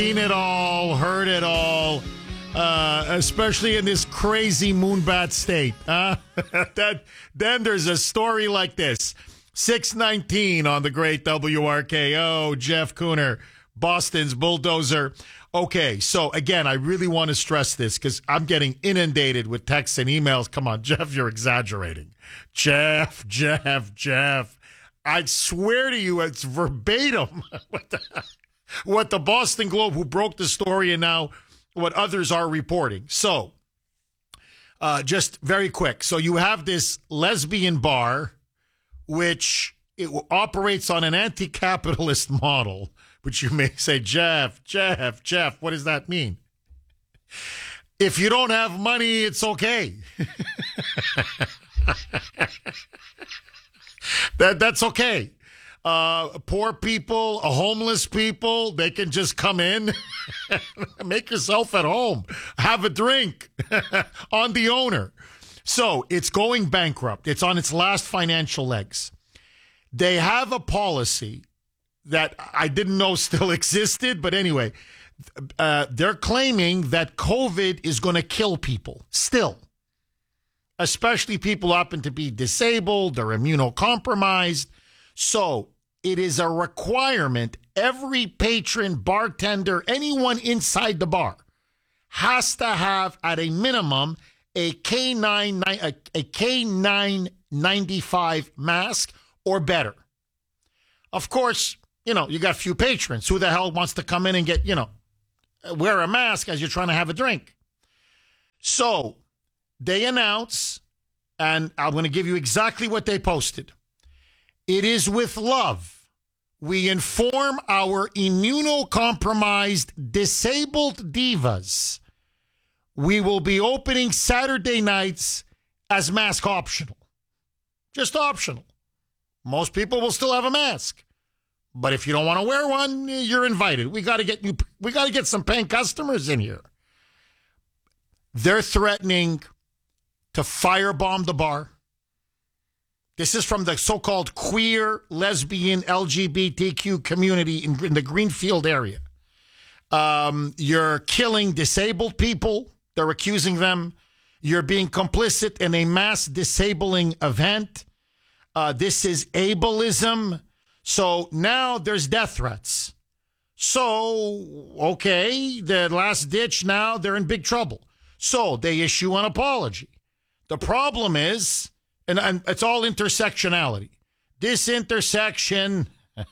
Seen it all, heard it all, especially in this crazy moonbat state. Then there's a story like this. 619 on the great WRKO, Jeff Cooner, Boston's bulldozer. Okay, so again, I really want to stress this because I'm getting inundated with texts and emails. Come on, Jeff, you're exaggerating. Jeff. I swear to you, it's verbatim what the Boston Globe, who broke the story, and now what others are reporting. So, just very quick. So you have this lesbian bar, which it operates on an anti-capitalist model, which you may say, Jeff, what does that mean? If you don't have money, it's okay. That's okay. Poor people, homeless people, they can just come in, make yourself at home, have a drink on the owner. So it's going bankrupt. It's on its last financial legs. They have a policy that I didn't know still existed, but anyway, they're claiming that COVID is going to kill people still, especially people who happen to be disabled or immunocompromised. So it is a requirement. Every patron, bartender, anyone inside the bar has to have at a minimum a K95 mask or better. Of course, you got a few patrons. Who the hell wants to come in and get, wear a mask as you're trying to have a drink? So they announce, and I'm going to give you exactly what they posted. It is with love we inform our immunocompromised, disabled divas we will be opening Saturday nights as mask optional. Just optional. Most people will still have a mask. But if you don't want to wear one, you're invited. We got to get some paying customers in here. They're threatening to firebomb the bar. This is from the so-called queer, lesbian, LGBTQ community in the Greenfield area. You're killing disabled people. They're accusing them. You're being complicit in a mass disabling event. This is ableism. So now there's death threats. So, okay, the last ditch now, they're in big trouble. So they issue an apology. The problem is, and it's all intersectionality. This intersection,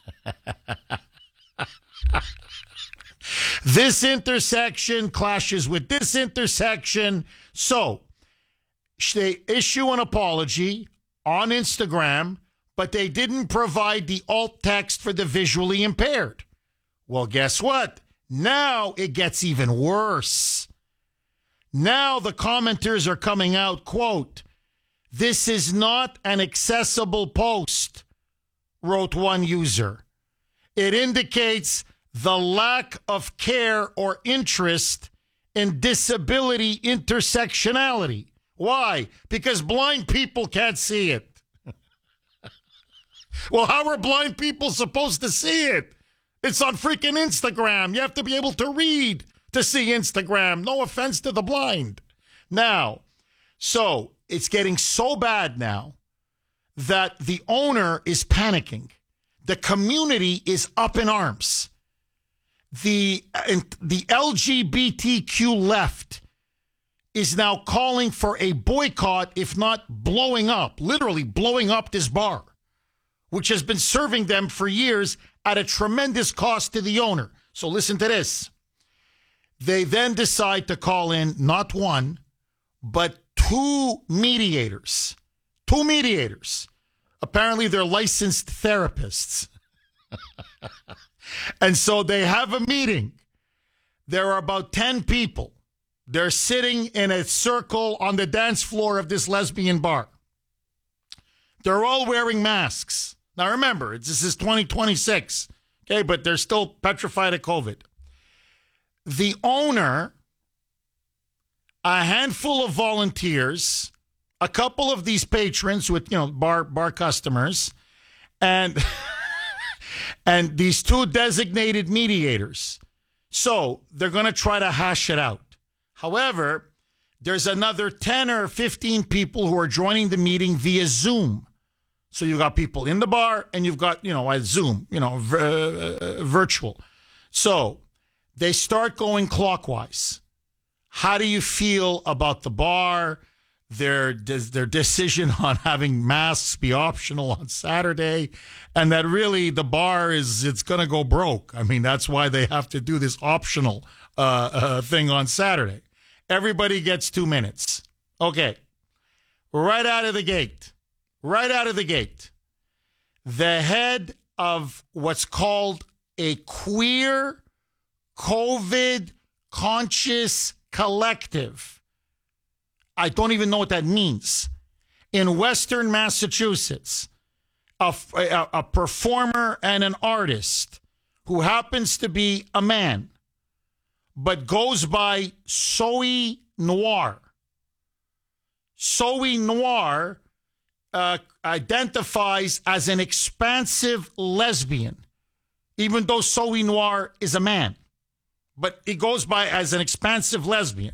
this intersection clashes with this intersection. So they issue an apology on Instagram, but they didn't provide the alt text for the visually impaired. Well, guess what? Now it gets even worse. Now the commenters are coming out, quote, "This is not an accessible post," wrote one user. "It indicates the lack of care or interest in disability intersectionality." Why? Because blind people can't see it. Well, how are blind people supposed to see it? It's on freaking Instagram. You have to be able to read to see Instagram. No offense to the blind. Now, so it's getting so bad now that the owner is panicking. The community is up in arms. The LGBTQ left is now calling for a boycott, if not blowing up, literally blowing up this bar, which has been serving them for years at a tremendous cost to the owner. So listen to this. They then decide to call in not one, but two mediators. Two mediators. Apparently they're licensed therapists. And so they have a meeting. There are about 10 people. They're sitting in a circle on the dance floor of this lesbian bar. They're all wearing masks. Now remember, this is 2026, okay, but they're still petrified of COVID. The owner, a handful of volunteers, a couple of these patrons with, bar customers, and and these two designated mediators So they're going to try to hash it out. However, there's another 10 or 15 people who are joining the meeting via Zoom. So you've got people in the bar and you've got, Zoom, virtual. So they start going clockwise. How do you feel about the bar? Their decision on having masks be optional on Saturday, and that really the bar it's going to go broke. I mean, that's why they have to do this optional thing on Saturday. Everybody gets 2 minutes. Okay. Right out of the gate, the head of what's called a queer COVID conscious collective. I don't even know what that means. In Western Massachusetts, a performer and an artist who happens to be a man, but goes by Soy Noir. Soy Noir identifies as an expansive lesbian, even though Soy Noir is a man. But he goes by as an expansive lesbian.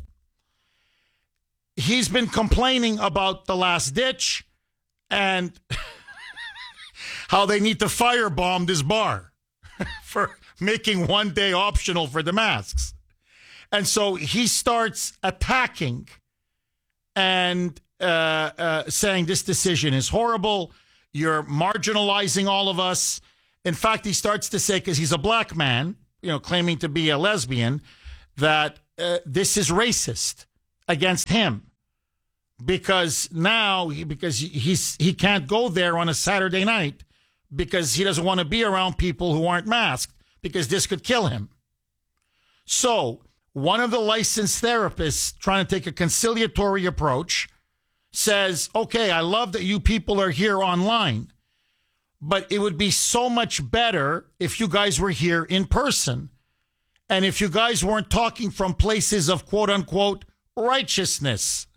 He's been complaining about The Last Ditch and how they need to firebomb this bar for making one day optional for the masks. And so he starts attacking and saying this decision is horrible. You're marginalizing all of us. In fact, he starts to say, because he's a black man, claiming to be a lesbian, that this is racist against him because he can't go there on a Saturday night because he doesn't want to be around people who aren't masked because this could kill him. So one of the licensed therapists trying to take a conciliatory approach says, okay, I love that you people are here online, but it would be so much better if you guys were here in person and if you guys weren't talking from places of quote unquote righteousness.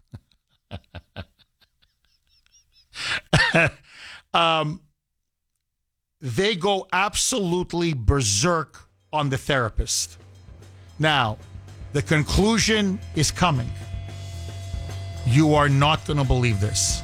They go absolutely berserk on the therapist. Now, the conclusion is coming. You are not going to believe this.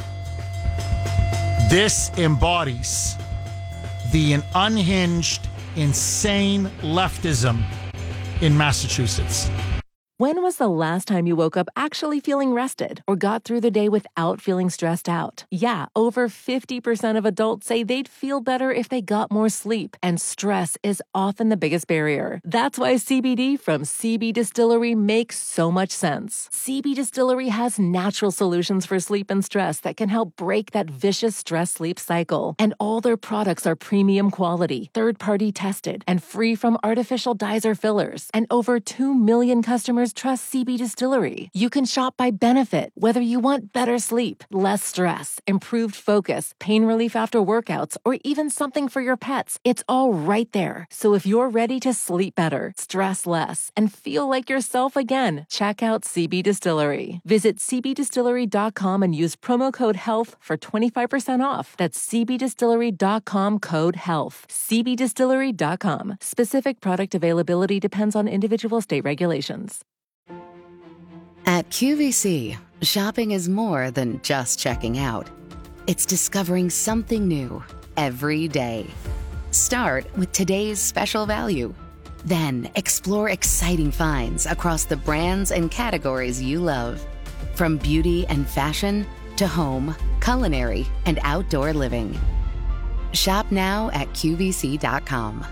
This embodies the unhinged, insane leftism in Massachusetts. When was the last time you woke up actually feeling rested or got through the day without feeling stressed out? Yeah, over 50% of adults say they'd feel better if they got more sleep, and stress is often the biggest barrier. That's why CBD from CB Distillery makes so much sense. CB Distillery has natural solutions for sleep and stress that can help break that vicious stress-sleep cycle. And all their products are premium quality, third-party tested, and free from artificial dyes or fillers. And over 2 million customers trust CB Distillery. You can shop by benefit, whether you want better sleep, less stress, improved focus, pain relief after workouts, or even something for your pets. It's all right there. So if you're ready to sleep better, stress less, and feel like yourself again, check out CB Distillery. Visit cbdistillery.com and use promo code HEALTH for 25% off. That's cbdistillery.com code HEALTH. cbdistillery.com. Specific product availability depends on individual state regulations. At QVC, shopping is more than just checking out. It's discovering something new every day. Start with today's special value. Then explore exciting finds across the brands and categories you love. From beauty and fashion to home, culinary, and outdoor living. Shop now at QVC.com.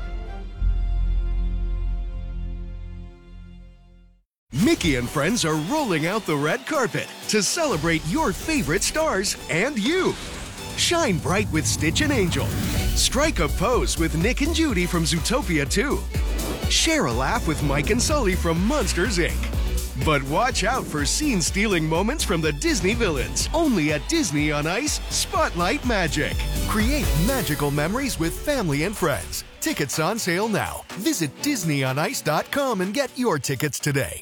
Mickey and friends are rolling out the red carpet to celebrate your favorite stars and you. Shine bright with Stitch and Angel. Strike a pose with Nick and Judy from Zootopia 2. Share a laugh with Mike and Sully from Monsters, Inc. But watch out for scene-stealing moments from the Disney villains. Only at Disney on Ice Spotlight Magic. Create magical memories with family and friends. Tickets on sale now. Visit DisneyOnIce.com and get your tickets today.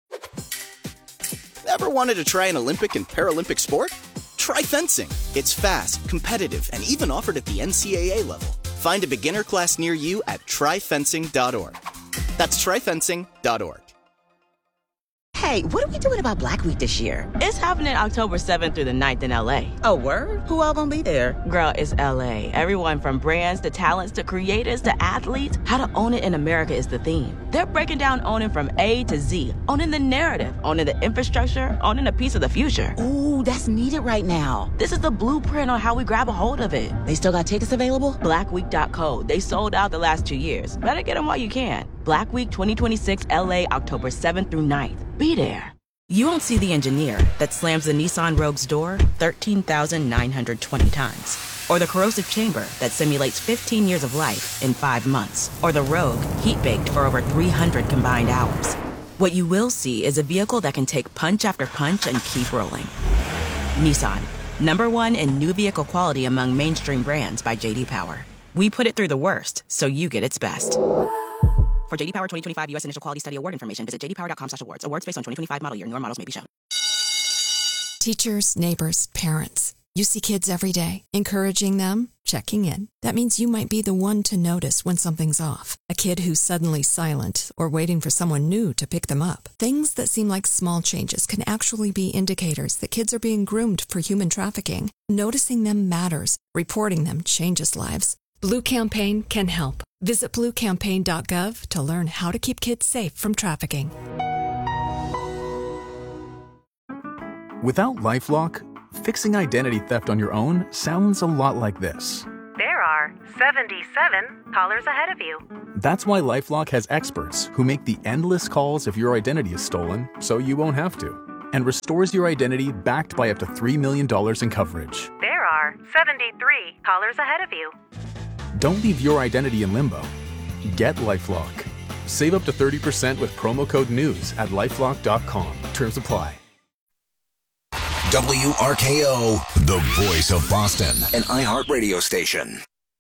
Ever wanted to try an Olympic and Paralympic sport? Try fencing. It's fast, competitive, and even offered at the NCAA level. Find a beginner class near you at tryfencing.org. That's tryfencing.org. Hey, what are we doing about Black Week this year? It's happening October 7th through the 9th in LA. Oh, word? Who all gonna be there? Girl, it's LA. Everyone from brands to talents to creators to athletes. How to own it in America is the theme. They're breaking down owning from A to Z, owning the narrative, owning the infrastructure, owning a piece of the future. Ooh, that's needed right now. This is the blueprint on how we grab a hold of it. They still got tickets available? Blackweek.co. They sold out the last 2 years. Better get them while you can. Black Week 2026 LA, October 7th through 9th. Be there. You won't see the engineer that slams the Nissan Rogue's door 13,920 times. Or the corrosive chamber that simulates 15 years of life in 5 months. Or the Rogue heat-baked for over 300 combined hours. What you will see is a vehicle that can take punch after punch and keep rolling. Nissan, #1 in new vehicle quality among mainstream brands by J.D. Power. We put it through the worst, so you get its best. For J.D. Power 2025 U.S. Initial Quality Study Award information, visit jdpower.com/awards. Awards based on 2025 model year. Newer models may be shown. Teachers, neighbors, parents. You see kids every day. Encouraging them, checking in. That means you might be the one to notice when something's off. A kid who's suddenly silent or waiting for someone new to pick them up. Things that seem like small changes can actually be indicators that kids are being groomed for human trafficking. Noticing them matters. Reporting them changes lives. Blue Campaign can help. Visit bluecampaign.gov to learn how to keep kids safe from trafficking. Without LifeLock, fixing identity theft on your own sounds a lot like this. There are 77 callers ahead of you. That's why LifeLock has experts who make the endless calls if your identity is stolen, so you won't have to, and restores your identity backed by up to $3 million in coverage. There are 73 callers ahead of you. Don't leave your identity in limbo. Get LifeLock. Save up to 30% with promo code NEWS at LifeLock.com. Terms apply. WRKO, the voice of Boston, an iHeart radio station.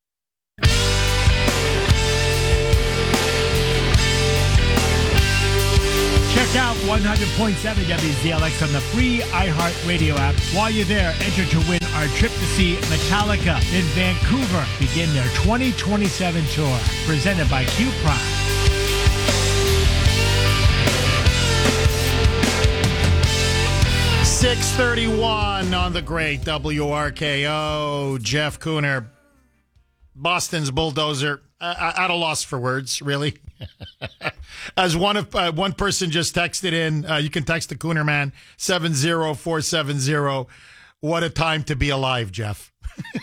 Check out 100.7 WZLX on the free iHeart Radio app. While you're there, enter to win our trip to see Metallica in Vancouver. Begin their 2027 tour. Presented by Q Prime. .631 on the great WRKO. Jeff Cooner, Boston's bulldozer. At a loss for words, really. As one person just texted in, you can text the Cooner Man 70470. What a time to be alive, Jeff.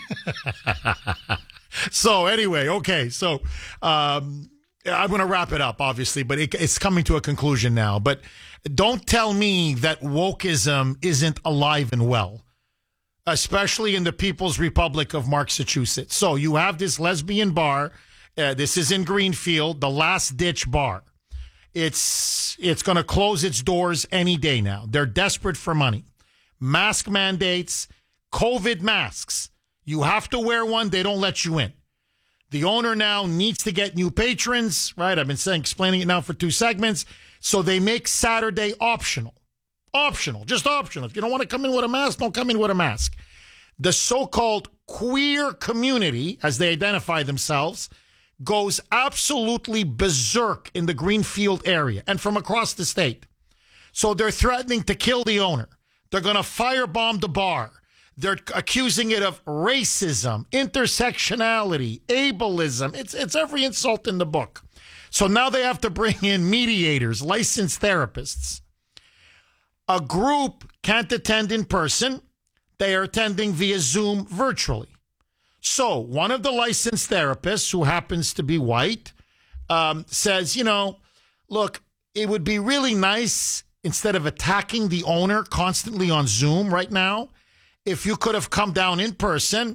So anyway, okay. So I'm going to wrap it up, obviously, but it's coming to a conclusion now. But don't tell me that wokeism isn't alive and well, especially in the People's Republic of Massachusetts. So you have this lesbian bar. This is in Greenfield, the Last Ditch Bar. It's going to close its doors any day now. They're desperate for money. Mask mandates, COVID masks. You have to wear one. They don't let you in. The owner now needs to get new patrons, right? I've been explaining it now for 2 segments. So they make Saturday optional. Optional, just optional. If you don't want to come in with a mask, don't come in with a mask. The so-called queer community, as they identify themselves, goes absolutely berserk in the Greenfield area and from across the state. So they're threatening to kill the owner. They're going to firebomb the bar. They're accusing it of racism, intersectionality, ableism. It's every insult in the book. So now they have to bring in mediators, licensed therapists. A group can't attend in person. They are attending via Zoom virtually. So one of the licensed therapists, who happens to be white, says, look, it would be really nice, instead of attacking the owner constantly on Zoom right now, if you could have come down in person.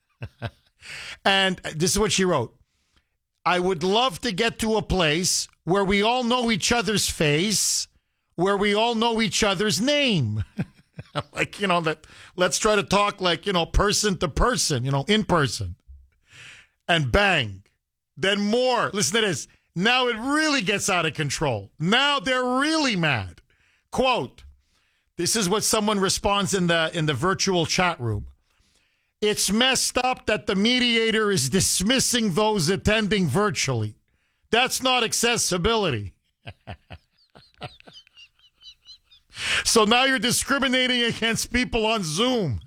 And this is what she wrote. I would love to get to a place where we all know each other's face, where we all know each other's name. That let's try to talk like, person to person, in person. And bang. Then more. Listen to this. Now it really gets out of control. Now they're really mad. Quote, this is what someone responds in the virtual chat room. It's messed up that the mediator is dismissing those attending virtually. That's not accessibility. So now you're discriminating against people on Zoom.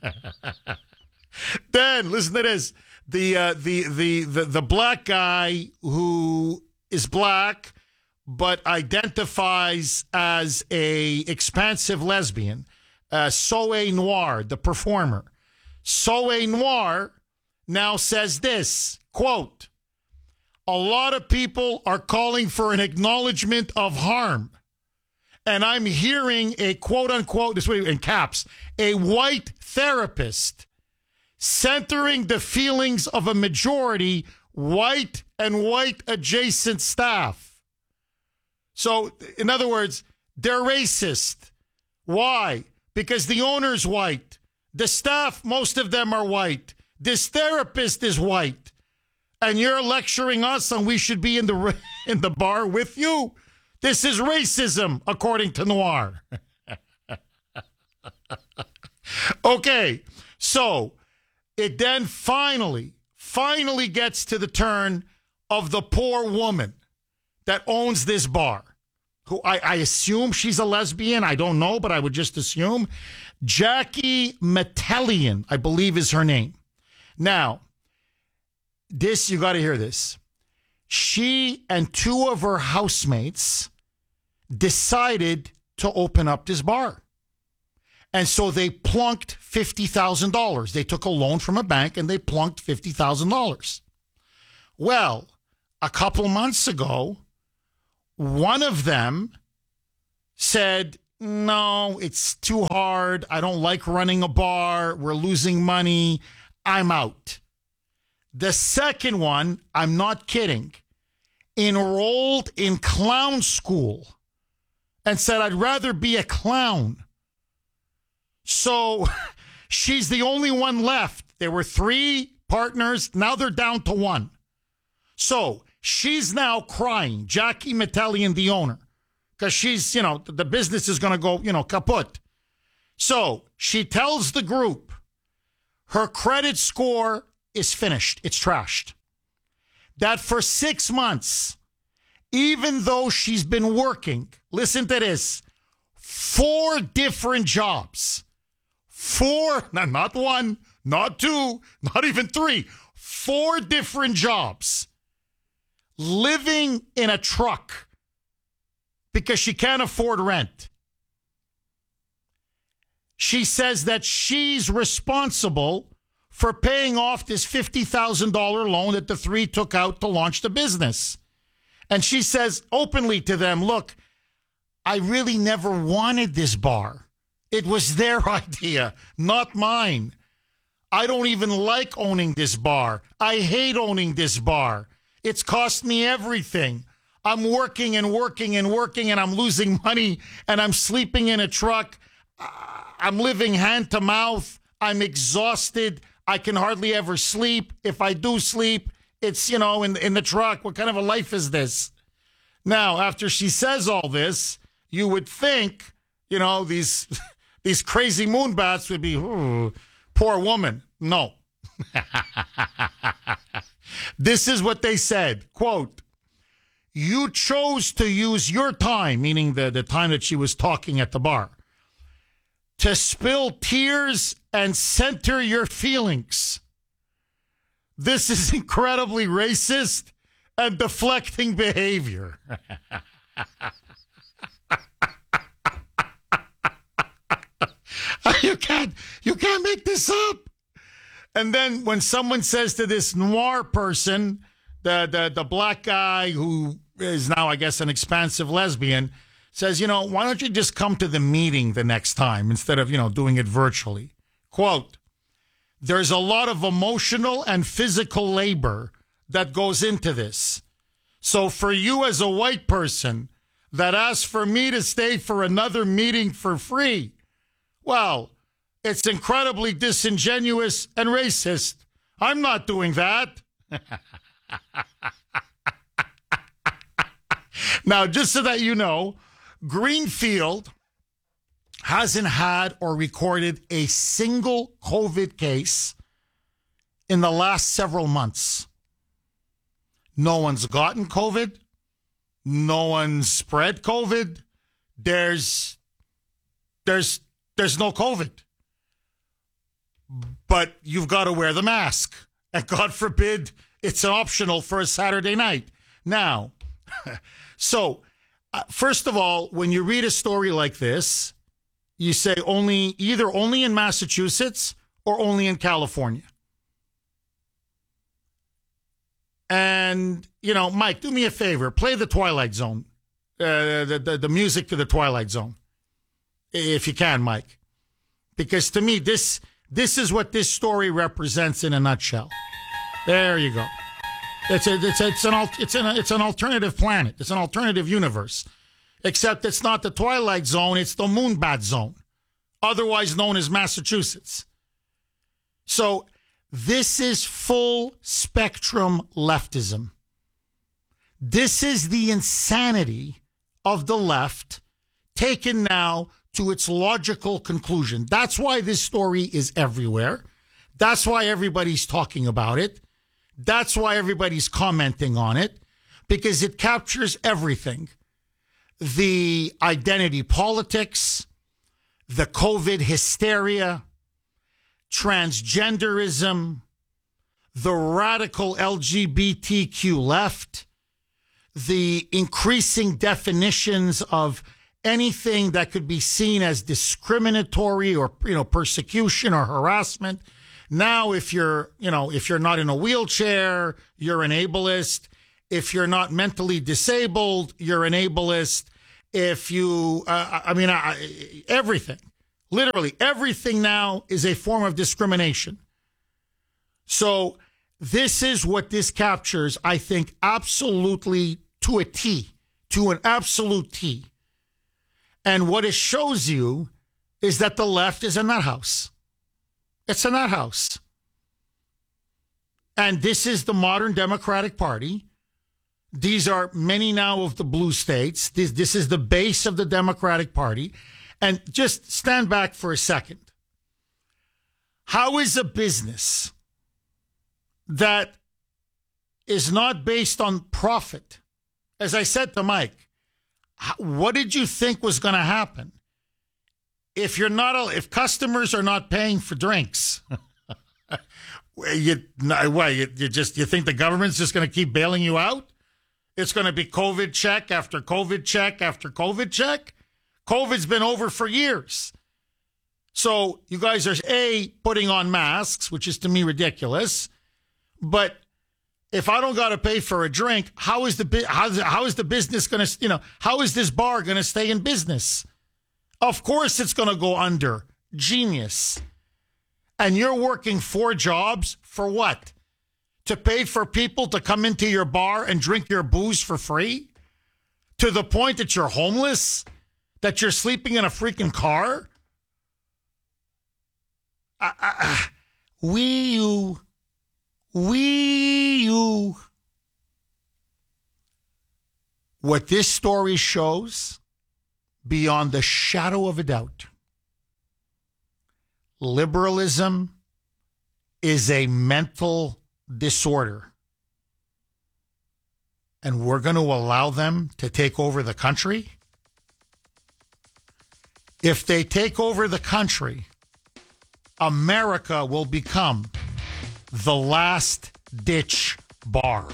Then, listen to this. The black guy who is black but identifies as a expansive lesbian, Soe Noir, the performer. Soe Noir now says this, quote, "A lot of people are calling for an acknowledgement of harm. And I'm hearing a quote-unquote, this way in caps, a white therapist centering the feelings of a majority white and white-adjacent staff." So, in other words, they're racist. Why? Because the owner's white. The staff, most of them are white. This therapist is white. And you're lecturing us and we should be in the bar with you? This is racism, according to Noir. Okay, so it then finally gets to the turn of the poor woman that owns this bar, who I assume she's a lesbian. I don't know, but I would just assume. Jackie Metellian, I believe is her name. Now, this, you got to hear this. She and two of her housemates decided to open up this bar. And so they plunked $50,000. They took a loan from a bank and they plunked $50,000. Well, a couple months ago, one of them said, "No, it's too hard. I don't like running a bar. We're losing money. I'm out." The second one, I'm not kidding, enrolled in clown school and said, "I'd rather be a clown." So she's the only one left. There were 3 partners. Now they're down to 1. So she's now crying, Jackie Metellian, the owner, because she's, the business is going to go, kaput. So she tells the group her credit score is finished. It's trashed. That for 6 months, even though she's been working, listen to this, 4 different jobs. 4, not 1, not 2, not even 3, 4 different jobs. Living in a truck because she can't afford rent. She says that she's responsible for paying off this $50,000 loan that the 3 took out to launch the business. And she says openly to them, "Look, I really never wanted this bar. It was their idea, not mine. I don't even like owning this bar. I hate owning this bar. It's cost me everything. I'm working and working and working, and I'm losing money, and I'm sleeping in a truck. I'm living hand to mouth. I'm exhausted. I can hardly ever sleep. If I do sleep, it's, in the truck. What kind of a life is this?" Now, after she says all this, you would think, these crazy moonbats would be, poor woman. No. This is what they said. Quote, "You chose to use your time," meaning the time that she was talking at the bar, "to spill tears and center your feelings. This is incredibly racist and deflecting behavior." You can't make this up. And then when someone says to this Noir person, the black guy who is now, I guess, an expansive lesbian, says, "Why don't you just come to the meeting the next time instead of, doing it virtually?" Quote, "There's a lot of emotional and physical labor that goes into this. So for you as a white person that asks for me to stay for another meeting for free, well, it's incredibly disingenuous and racist. I'm not doing that." Now, just so that you know, Greenfield hasn't had or recorded a single COVID case in the last several months. No one's gotten COVID. no one spread COVID, there's no COVID. But you've got to wear the mask. And God forbid it's optional for a Saturday night. Now, so first of all, when you read a story like this, you say either only in Massachusetts or only in California. And, Mike, do me a favor. Play the Twilight Zone, the music to the Twilight Zone, if you can, Mike. Because to me, this is what this story represents in a nutshell. There you go. It's an alternative planet. It's an alternative universe. Except it's not the Twilight Zone, it's the Moonbat Zone, otherwise known as Massachusetts. So this is full spectrum leftism. This is the insanity of the left taken now to its logical conclusion. That's why this story is everywhere. That's why everybody's talking about it. That's why everybody's commenting on it, because it captures everything. The identity politics, the COVID hysteria, transgenderism, the radical LGBTQ left, the increasing definitions of anything that could be seen as discriminatory or, persecution or harassment. Now, if you're not in a wheelchair, you're an ableist. If you're not mentally disabled, you're an ableist. If you, everything, literally everything now is a form of discrimination. So this is what this captures, I think, absolutely to a T, to an absolute T. And what it shows you is that the left is a nut house. It's a nut house. And this is the modern Democratic Party. These are many now of the blue states. This is the base of the Democratic Party. And just stand back for a second. How is a business that is not based on profit? As I said to Mike, what did you think was going to happen if customers are not paying for drinks? You think the government's just going to keep bailing you out? It's going to be COVID check after COVID check after COVID check. COVID's been over for years. So you guys are putting on masks, which is to me ridiculous. But if I don't got to pay for a drink, how is the business going to, how is this bar going to stay in business? Of course it's going to go under. Genius. And you're working 4 jobs for what? To pay for people to come into your bar and drink your booze for free? To the point that you're homeless? That you're sleeping in a freaking car? You. What this story shows, beyond the shadow of a doubt, liberalism is a mental disorder. And we're going to allow them to take over the country? If they take over the country, America will become the last ditch bar.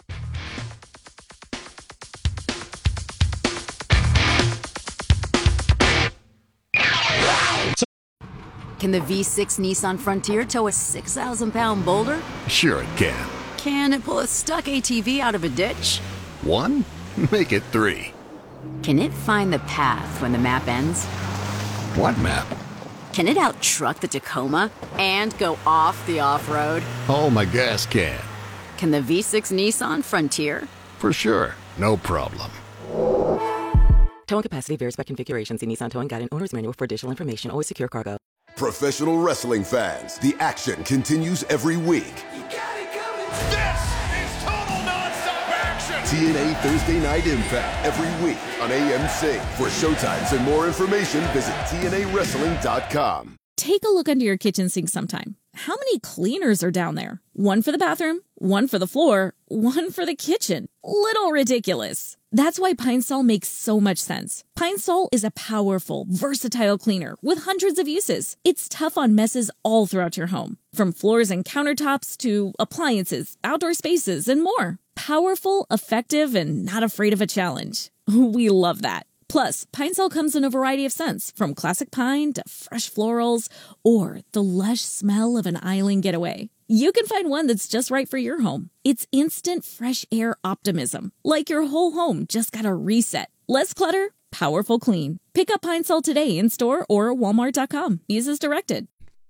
Can the V6 Nissan Frontier tow a 6,000-pound boulder? Sure it can. Can it pull a stuck ATV out of a ditch? 1? Make it 3. Can it find the path when the map ends? What map? Can it out-truck the Tacoma and go off the off-road? Oh, my gas can. Can the V6 Nissan Frontier? For sure. No problem. Towing capacity varies by configuration. See Nissan Towing Guide and Owner's Manual for additional information. Always secure cargo. Professional wrestling fans, the action continues every week. You got it coming. This is total nonstop action. TNA Thursday Night Impact every week on AMC. For showtimes and more information, visit TNAWrestling.com. Take a look under your kitchen sink sometime. How many cleaners are down there? One for the bathroom, one for the floor, one for the kitchen. Little ridiculous. That's why Pine Sol makes so much sense. Pine Sol is a powerful, versatile cleaner with hundreds of uses. It's tough on messes all throughout your home, from floors and countertops to appliances, outdoor spaces, and more. Powerful, effective, and not afraid of a challenge. We love that. Plus, Pine Sol comes in a variety of scents, from classic pine to fresh florals, or the lush smell of an island getaway. You can find one that's just right for your home. It's instant fresh air optimism, like your whole home just got a reset. Less clutter, powerful clean. Pick up Pine Sol today in store or Walmart.com. Use as directed.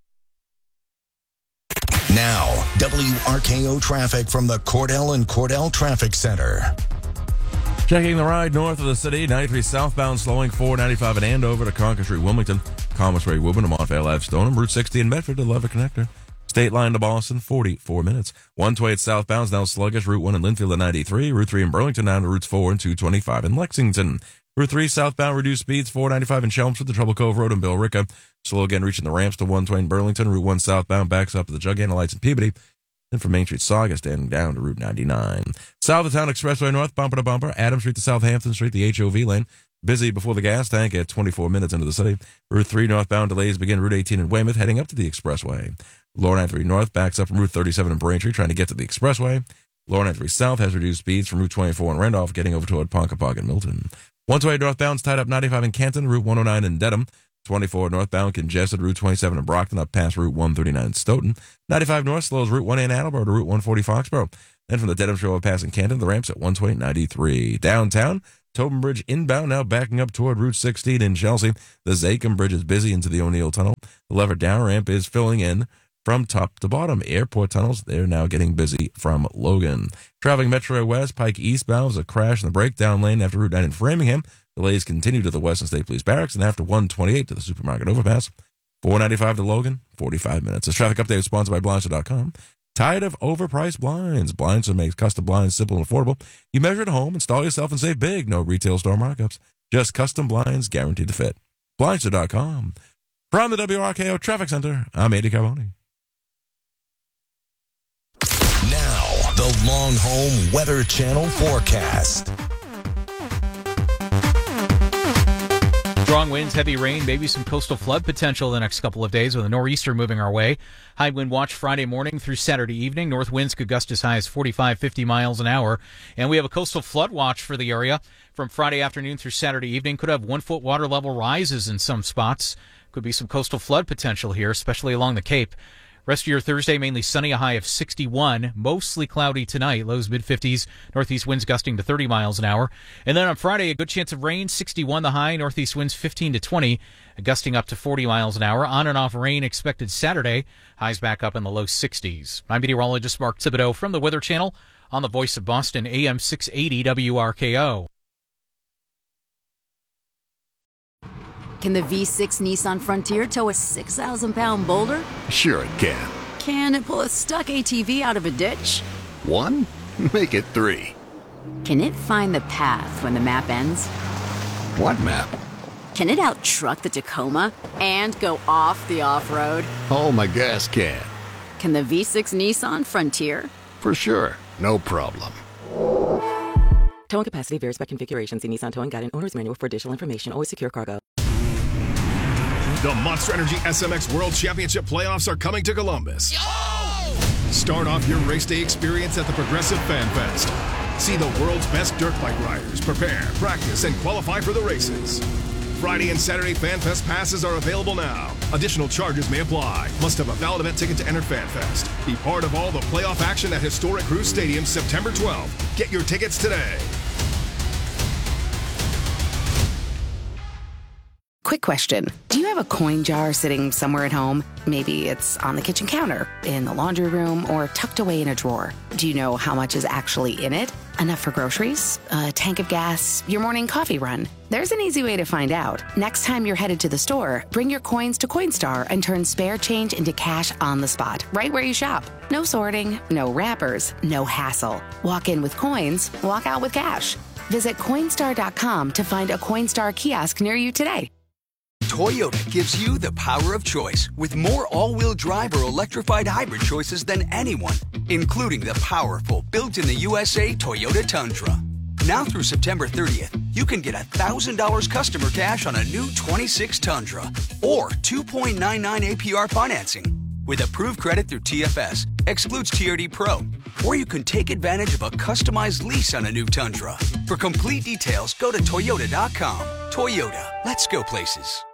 Now, WRKO traffic from the Cordell and Cordell Traffic Center. Checking the ride north of the city, 93 southbound slowing 495 in Andover to Concord Street, Wilmington, Commerce Way, Woburn to Montvale Ave, Stoneham, Route 60 in Medford to Levitt Connector. State line to Boston, 44 minutes. 128 southbound now sluggish, Route 1 in Linfield at 93, Route 3 in Burlington down to Routes 4 and 225 in Lexington. Route 3 southbound reduced speeds, 495 in Chelmsford to Trouble Cove Road in Billerica. Slow again reaching the ramps to 120 in Burlington. Route 1 southbound backs up to the Jug Lights in Peabody. Then from Main Street Saugus standing down to Route 99. South of Town Expressway North, bumper to bumper. Adams Street to Southampton Street, the HOV lane. Busy before the gas tank at 24 minutes into the city. Route 3 northbound delays begin Route 18 in Weymouth, heading up to the expressway. Lower 93 North backs up from Route 37 in Braintree, trying to get to the expressway. Lower 93 South has reduced speeds from Route 24 in Randolph, getting over toward Ponkapoag and Milton. 128 northbound's tied up 95 in Canton, Route 109 in Dedham. 24 northbound congested, Route 27 in Brockton up past Route 139 in Stoughton. 95 north slows Route 1 in Attleboro to Route 140 Foxborough. Then from the Dedham Shore passing Canton, the ramps at 128 93. Downtown, Tobin Bridge inbound now backing up toward Route 16 in Chelsea. The Zakim Bridge is busy into the O'Neill Tunnel. The Lever Down ramp is filling in from top to bottom. Airport tunnels, they're now getting busy from Logan. Traveling Metro West, Pike eastbound was a crash in the breakdown lane after Route 9 in Framingham. Delays continue to the Western State Police Barracks and after 128 to the Supermarket Overpass. 495 to Logan, 45 minutes. This traffic update is sponsored by Blinds.com. Tired of overpriced blinds? Blinds makes custom blinds simple and affordable. You measure at home, install yourself, and save big. No retail store markups. Just custom blinds guaranteed to fit. Blinds.com. From the WRKO Traffic Center, I'm Andy Carboni. Now, the Long Home Weather Channel forecast. Strong winds, heavy rain, maybe some coastal flood potential the next couple of days with a nor'easter moving our way. High wind watch Friday morning through Saturday evening. North winds could gust as high as 45, 50 miles an hour. And we have a coastal flood watch for the area from Friday afternoon through Saturday evening. Could have 1 foot water level rises in some spots. Could be some coastal flood potential here, especially along the Cape. Rest of your Thursday, mainly sunny, a high of 61. Mostly cloudy tonight, lows mid-50s. Northeast winds gusting to 30 miles an hour. And then on Friday, a good chance of rain, 61 the high. Northeast winds 15 to 20, gusting up to 40 miles an hour. On and off rain expected Saturday. Highs back up in the low 60s. I'm meteorologist Mark Thibodeau from the Weather Channel on the Voice of Boston, AM 680 WRKO. Can the V6 Nissan Frontier tow a 6,000-pound boulder? Sure it can. Can it pull a stuck ATV out of a ditch? 1? Make it 3. Can it find the path when the map ends? What map? Can it out-truck the Tacoma and go off the off-road? Oh, my gas can. Can the V6 Nissan Frontier? For sure. No problem. Towing capacity varies by configuration. See Nissan Towing Guide and Owner's Manual for additional information. Always secure cargo. The Monster Energy SMX World Championship playoffs are coming to Columbus. Start off your race day experience at the Progressive Fan Fest. See the world's best dirt bike riders prepare, practice, and qualify for the races. Friday and Saturday Fan Fest passes are available now. Additional charges may apply. Must have a valid event ticket to enter Fan Fest. Be part of all the playoff action at historic Cruise Stadium September 12th. Get your tickets today. Quick question. Do you have a coin jar sitting somewhere at home? Maybe it's on the kitchen counter, in the laundry room, or tucked away in a drawer. Do you know how much is actually in it? Enough for groceries? A tank of gas? Your morning coffee run? There's an easy way to find out. Next time you're headed to the store, bring your coins to Coinstar and turn spare change into cash on the spot, right where you shop. No sorting, no wrappers, no hassle. Walk in with coins, walk out with cash. Visit Coinstar.com to find a Coinstar kiosk near you today. Toyota gives you the power of choice with more all-wheel drive or electrified hybrid choices than anyone, including the powerful built-in-the-USA Toyota Tundra. Now through September 30th, you can get $1,000 customer cash on a new 26 Tundra or 2.99 APR financing with approved credit through TFS. Excludes TRD Pro. Or you can take advantage of a customized lease on a new Tundra. For complete details, go to Toyota.com. Toyota, let's go places.